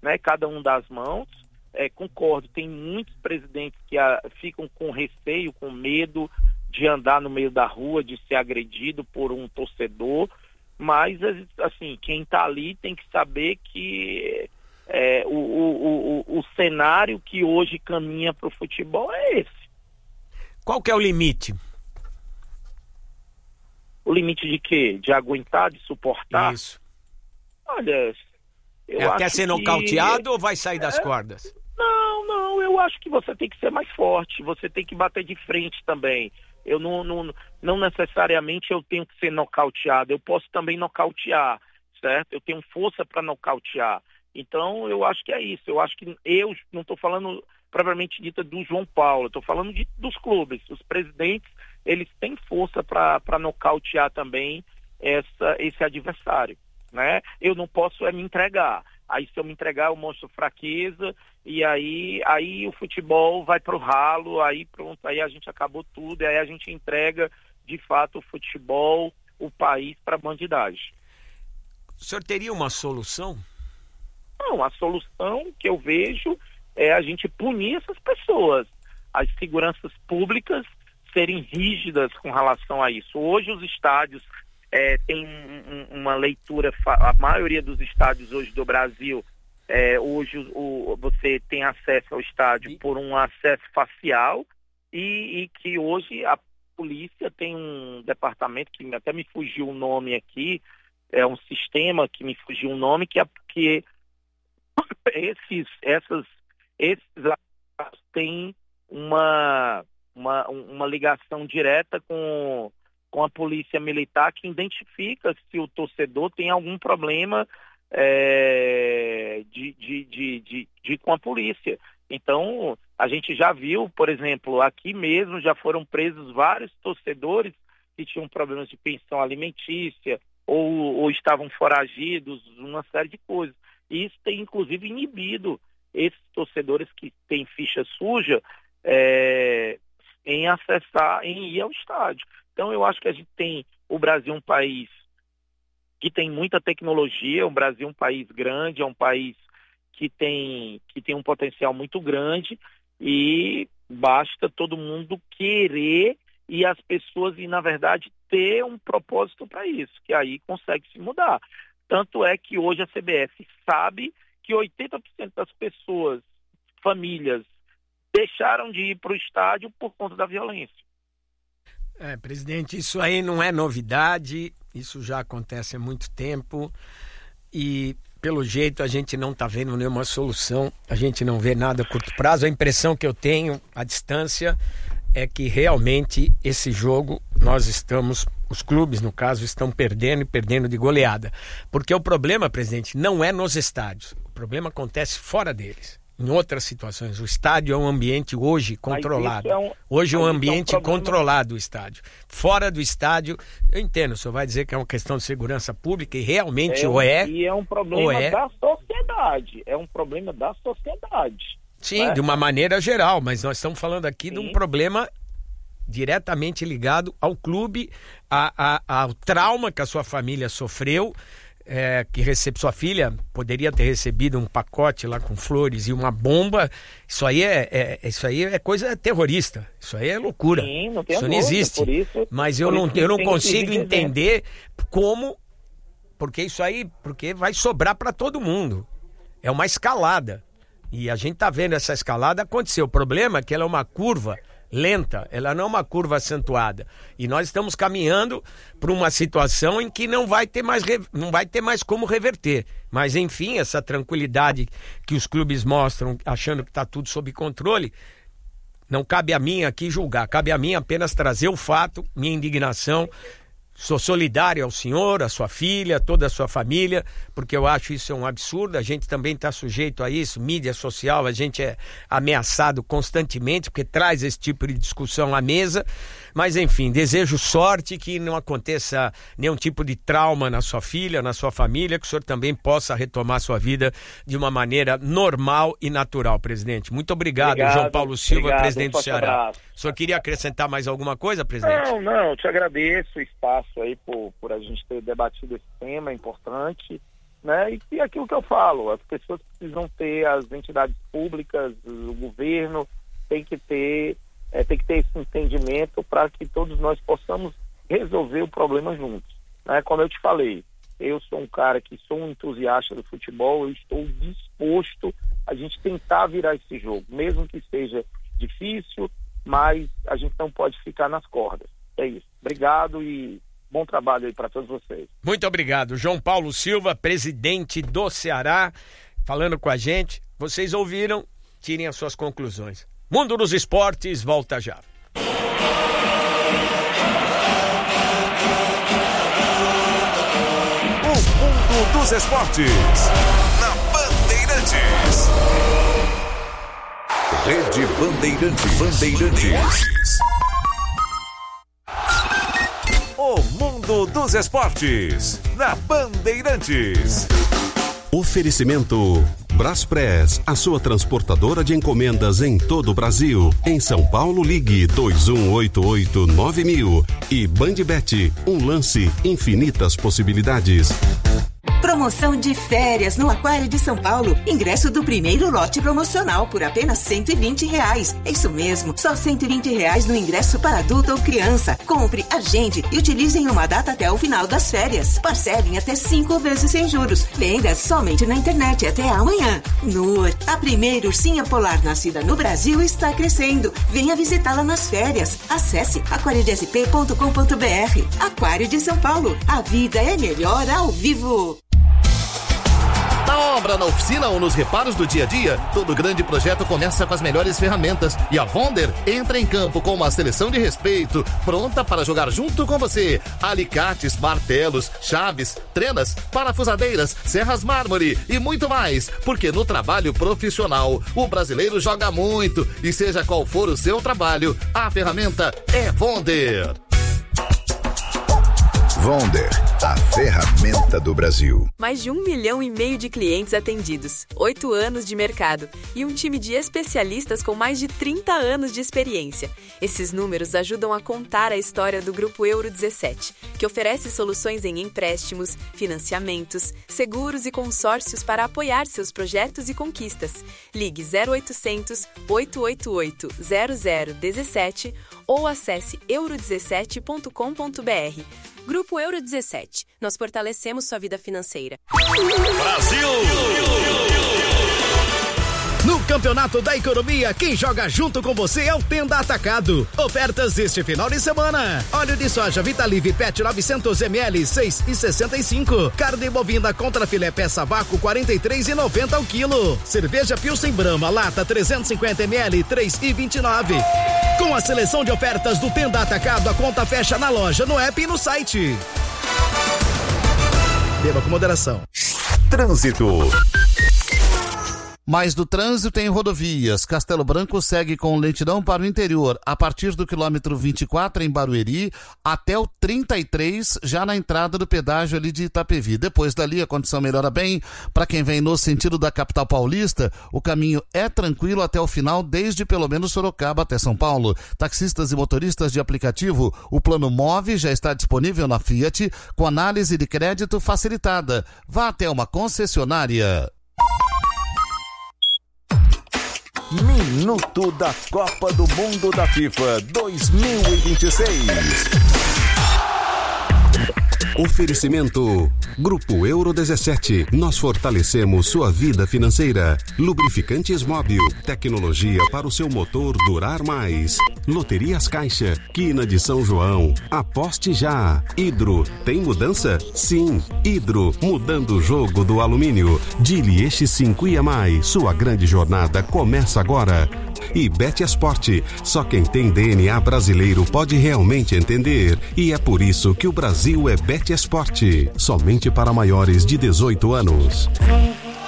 né, cada um das mãos. Concordo, tem muitos presidentes que ficam com receio, com medo de andar no meio da rua, de ser agredido por um torcedor, mas, assim, quem está ali tem que saber que o cenário que hoje caminha para o futebol é esse. Qual que é o limite? O limite de quê? De aguentar, de suportar? Isso. Olha, quer ser nocauteado ou vai sair das cordas? Não, eu acho que você tem que ser mais forte, você tem que bater de frente também. Eu não necessariamente eu tenho que ser nocauteado, eu posso também nocautear, certo? Eu tenho força para nocautear. Então, eu acho que é isso. Eu acho que eu não estou falando propriamente dita do João Paulo, estou falando dos clubes. Os presidentes, eles têm força para nocautear também esse adversário, né? Eu não posso me entregar. Aí, se eu me entregar, eu mostro fraqueza, e aí o futebol vai pro ralo, aí pronto, aí a gente acabou tudo, e aí a gente entrega, de fato, o futebol, o país para a bandidagem. O senhor teria uma solução? Não, a solução que eu vejo é a gente punir essas pessoas, as seguranças públicas serem rígidas com relação a isso. Hoje os estádios tem uma leitura, a maioria dos estádios hoje do Brasil, hoje você tem acesso ao estádio por um acesso facial e que hoje a polícia tem um departamento que até me fugiu o nome aqui, é um sistema que me fugiu o nome, que esses têm uma ligação direta com a polícia militar, que identifica se o torcedor tem algum problema com a polícia. Então, a gente já viu, por exemplo, aqui mesmo já foram presos vários torcedores que tinham problemas de pensão alimentícia ou estavam foragidos, uma série de coisas. E isso tem, inclusive, inibido esses torcedores que têm ficha suja em ir ao estádio. Então, eu acho que a gente tem, o Brasil é um país que tem muita tecnologia, o Brasil é um país grande, é um país que tem um potencial muito grande, e basta todo mundo querer e as pessoas, na verdade, ter um propósito para isso, que aí consegue se mudar. Tanto é que hoje a CBF sabe que 80% das pessoas, famílias, deixaram de ir para o estádio por conta da violência. Presidente, isso aí não é novidade, isso já acontece há muito tempo e, pelo jeito, a gente não está vendo nenhuma solução, a gente não vê nada a curto prazo. A impressão que eu tenho à distância é que realmente esse jogo os clubes, no caso, estão perdendo e perdendo de goleada. Porque o problema, presidente, não é nos estádios, o problema acontece fora deles. Em outras situações, o estádio é um ambiente hoje controlado. Hoje é um ambiente controlado o estádio. Fora do estádio, eu entendo, o senhor vai dizer que é uma questão de segurança pública e realmente E é um problema da sociedade. É um problema da sociedade. Sim, de uma maneira geral, mas nós estamos falando aqui de um problema diretamente ligado ao clube, ao trauma que a sua família sofreu. Sua filha poderia ter recebido um pacote lá com flores e uma bomba. Isso aí é coisa terrorista, isso aí é loucura. Sim, não tem isso não existe. Mas eu não consigo entender como, porque vai sobrar para todo mundo. É uma escalada e a gente está vendo essa escalada acontecer. O problema é que ela é uma curva lenta, ela não é uma curva acentuada, e nós estamos caminhando para uma situação em que não vai ter mais como reverter, mas enfim, essa tranquilidade que os clubes mostram, achando que está tudo sob controle, não cabe a mim aqui julgar, cabe a mim apenas trazer o fato, minha indignação. Sou solidário ao senhor, à sua filha, toda a sua família, porque eu acho isso um absurdo. A gente também está sujeito a isso, mídia social, a gente é ameaçado constantemente, porque traz esse tipo de discussão à mesa. Mas enfim, desejo sorte, que não aconteça nenhum tipo de trauma na sua filha, na sua família, que o senhor também possa retomar sua vida de uma maneira normal e natural, presidente. Muito obrigado, João Paulo Silva, presidente do Ceará. Abraço. O senhor queria acrescentar mais alguma coisa, presidente? Não, te agradeço o espaço aí por a gente ter debatido esse tema importante, né? E aquilo que eu falo, as pessoas precisam ter, as entidades públicas, o governo tem que ter esse entendimento para que todos nós possamos resolver o problema juntos, né? Como eu te falei, eu sou um cara que sou um entusiasta do futebol, eu estou disposto a gente tentar virar esse jogo, mesmo que seja difícil, mas a gente não pode ficar nas cordas. É isso. Obrigado e bom trabalho aí para todos vocês. Muito obrigado. João Paulo Silva, presidente do Ceará, falando com a gente. Vocês ouviram? Tirem as suas conclusões. Mundo dos Esportes, volta já. O Mundo dos Esportes, na Bandeirantes. Rede Bandeirantes. O Mundo dos Esportes, na Bandeirantes. Oferecimento Braspress, a sua transportadora de encomendas em todo o Brasil. Em São Paulo, ligue 2188-9000. E Bandbet, um lance, infinitas possibilidades. Promoção de férias no Aquário de São Paulo. Ingresso do primeiro lote promocional por apenas R$120. É isso mesmo, só R$120 no ingresso para adulto ou criança. Compre, agende e utilize em uma data até o final das férias. Parcelem até 5 vezes sem juros. Vendas somente na internet até amanhã. NUR, a primeira ursinha polar nascida no Brasil, está crescendo. Venha visitá-la nas férias. Acesse aquariodesp.com.br. Aquário de São Paulo. A vida é melhor ao vivo. Na obra, na oficina ou nos reparos do dia a dia, todo grande projeto começa com as melhores ferramentas. E a Wonder entra em campo com uma seleção de respeito, pronta para jogar junto com você. Alicates, martelos, chaves, trenas, parafusadeiras, serras mármore e muito mais. Porque no trabalho profissional, o brasileiro joga muito. E seja qual for o seu trabalho, a ferramenta é Wonder. Wonder, a ferramenta do Brasil. Mais de 1,5 milhão de clientes atendidos, 8 anos de mercado e um time de especialistas com mais de 30 anos de experiência. Esses números ajudam a contar a história do Grupo Euro 17, que oferece soluções em empréstimos, financiamentos, seguros e consórcios para apoiar seus projetos e conquistas. Ligue 0800 888 0017 ou acesse euro17.com.br. Grupo Euro 17. Nós fortalecemos sua vida financeira. Brasil! No Campeonato da Economia, quem joga junto com você é o Tenda Atacado. Ofertas este final de semana. Óleo de soja Vitalive PET 900 ml, 6,65. Carne bovina contra filé peça vácuo, 43,90 o quilo. Cerveja Pilsen Brahma, lata 350 ml, 3,29. Com a seleção de ofertas do Tenda Atacado, a conta fecha na loja, no app e no site. Beba com moderação. Trânsito. Mais do trânsito em rodovias. Castelo Branco segue com lentidão para o interior, a partir do quilômetro 24 em Barueri até o 33, já na entrada do pedágio ali de Itapevi. Depois dali a condição melhora bem. Para quem vem no sentido da capital paulista, o caminho é tranquilo até o final, desde pelo menos Sorocaba até São Paulo. Taxistas e motoristas de aplicativo, o plano Move já está disponível na Fiat, com análise de crédito facilitada. Vá até uma concessionária. Minuto da Copa do Mundo da FIFA 2026. Oferecimento Grupo Euro 17. Nós fortalecemos sua vida financeira. Lubrificantes Móbil, tecnologia para o seu motor durar mais. Loterias Caixa, Quina de São João. Aposte já. Hidro, tem mudança? Sim. Hidro, mudando o jogo do alumínio. Dili X5 e mais. Sua grande jornada começa agora. E Betesport, só quem tem DNA brasileiro pode realmente entender. E é por isso que o Brasil é Betesport, somente para maiores de 18 anos.